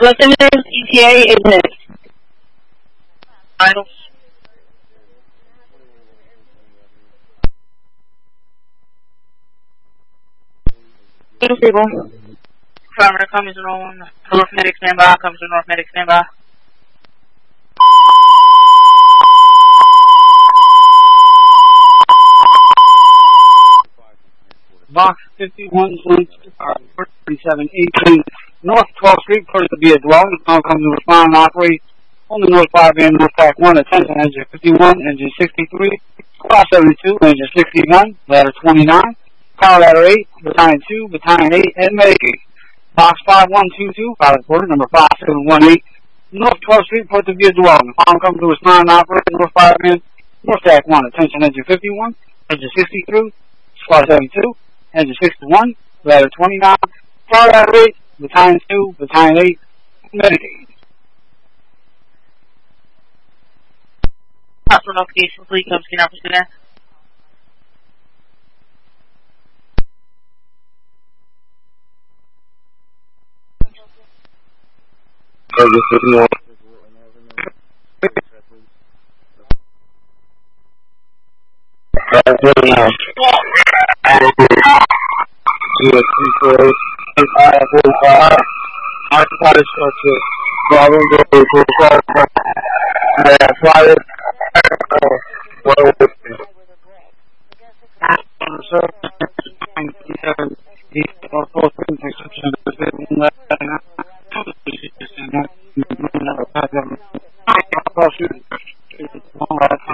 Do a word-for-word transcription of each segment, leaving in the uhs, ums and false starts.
Listeners, E T A is next. Final. Two people. Farmer comes in on North Medic standby, comes to North Medic standby. Box fifty-one, thirty-seven eighteen, North twelfth Street, first to be a dwelling. Now comes to respond and operate on the North five band, North Tack one, attention, engine fifty-one, engine sixty-three, cross seventy-two, engine sixty-one, ladder twenty-nine, power ladder eight, battalion two, battalion eight, and Medicaid. Box five one two two, pilot quarter, number five seven one eight, North twelfth Street, first to be a dwelling. Now comes to respond and operate North five band, North Tack one, attention, engine fifty-one, engine sixty-three, squad seventy-two, engine sixty-one, ladder twenty-nine, power ladder eight, battalion two, battalion eight, Medicaid. Hospital notification, please come skin out for there. Occupied structure, Bravo, Bravo, Bravo, Flyer,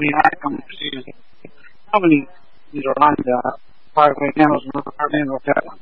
how many these are lined up? Five way handles, five handles, that one.